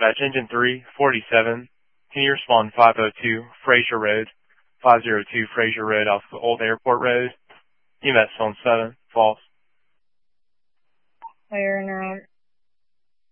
Dispatch Engine 347. Can you respond 502 Fraser Road, 502 Fraser Road off the Old Airport Road? EMS on 7.